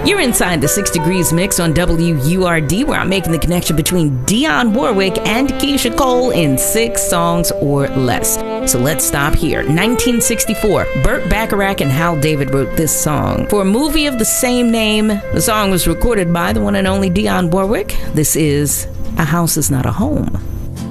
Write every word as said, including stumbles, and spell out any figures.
You're inside the Six Degrees Mix on W U R D, where I'm making the connection between Dionne Warwick and Keyshia Cole in six songs or less. So let's stop here. nineteen sixty-four, Burt Bacharach and Hal David wrote this song for a movie of the same name. The song was recorded by the one and only Dionne Warwick. This is A House Is Not a Home.